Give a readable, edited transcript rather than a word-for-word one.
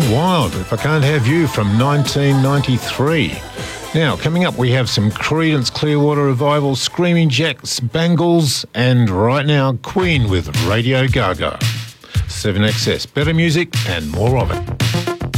Wild, If I Can't Have You from 1993. Now, coming up, we have some Creedence Clearwater Revival, Screaming Jacks, Bangles, and right now, Queen with Radio Gaga. 7XS, better music and more of it.